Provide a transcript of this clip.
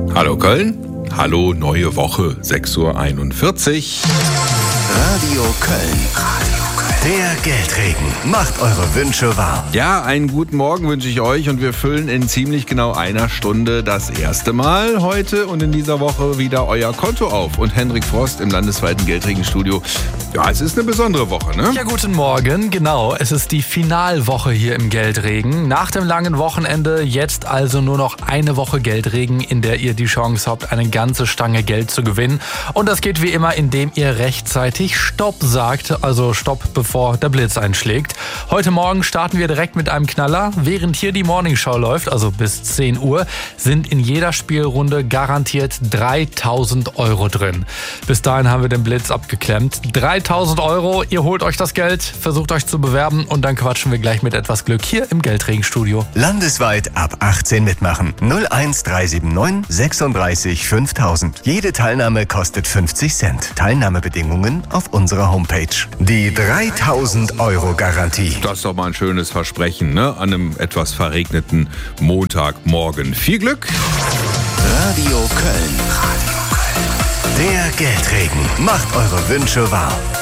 Hallo Köln, hallo neue Woche, 6:41 Uhr. Radio Köln. Der Geldregen macht eure Wünsche wahr. Ja, einen guten Morgen wünsche ich euch und wir füllen in ziemlich genau einer Stunde das erste Mal heute und in dieser Woche wieder euer Konto auf. Und Hendrik Frost im landesweiten Geldregenstudio. Ja, es ist eine besondere Woche, ne? Ja, guten Morgen. Genau, es ist die Finalwoche hier im Geldregen. Nach dem langen Wochenende jetzt also nur noch eine Woche Geldregen, in der ihr die Chance habt, eine ganze Stange Geld zu gewinnen. Und das geht wie immer, indem ihr rechtzeitig Stopp sagt, also Stopp, bevor der Blitz einschlägt. Heute Morgen starten wir direkt mit einem Knaller. Während hier die Morningshow läuft, also bis 10 Uhr, sind in jeder Spielrunde garantiert 3.000 Euro drin. Bis dahin haben wir den Blitz abgeklemmt. 3.000 Euro, ihr holt euch das Geld, versucht euch zu bewerben und dann quatschen wir gleich mit etwas Glück hier im Geldregenstudio. Landesweit ab 18 mitmachen. 01379 36 5000. Jede Teilnahme kostet 50 Cent. Teilnahmebedingungen auf unserer Homepage. Die 3.000 Euro Garantie. Das ist doch mal ein schönes Versprechen, ne? An einem etwas verregneten Montagmorgen. Viel Glück! Radio Köln. Der Geldregen macht eure Wünsche wahr.